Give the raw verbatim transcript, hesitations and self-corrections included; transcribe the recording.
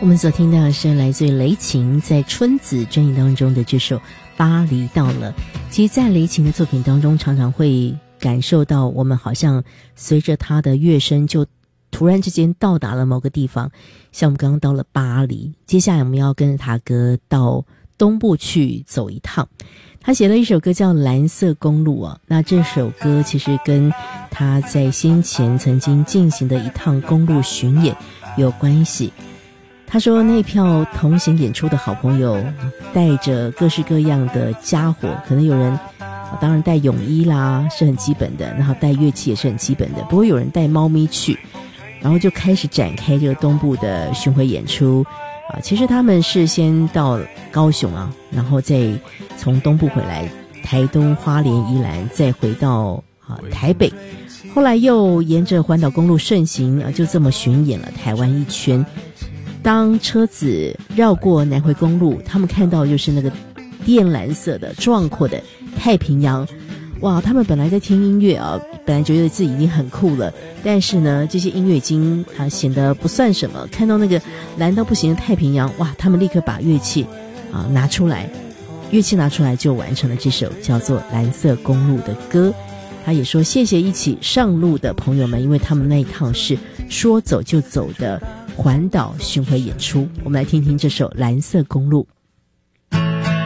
我们所听到的是来自于雷擎在春子专辑当中的这首《巴黎到了》。其实在雷擎的作品当中，常常会感受到我们好像随着他的乐声就突然之间到达了某个地方，像我们刚刚到了巴黎，接下来我们要跟着他哥到东部去走一趟。他写了一首歌叫《蓝色公路》啊，那这首歌其实跟他在先前曾经进行的一趟公路巡演有关系。他说那票同行演出的好朋友带着各式各样的家伙，可能有人当然带泳衣啦是很基本的，然后带乐器也是很基本的，不过有人带猫咪去，然后就开始展开这个东部的巡回演出啊。其实他们是先到高雄啊，然后再从东部回来台东、花莲、宜兰，再回到啊台北，后来又沿着环岛公路顺行啊，就这么巡演了台湾一圈。当车子绕过南回公路，他们看到就是那个靛蓝色的壮阔的太平洋。哇，他们本来在听音乐啊，本来觉得自己已经很酷了，但是呢这些音乐已经啊显得不算什么，看到那个蓝到不行的太平洋，哇，他们立刻把乐器啊拿出来，乐器拿出来就完成了这首叫做《蓝色公路》的歌。他也说谢谢一起上路的朋友们，因为他们那一趟是说走就走的环岛巡回演出。我们来听听这首《蓝色公路》。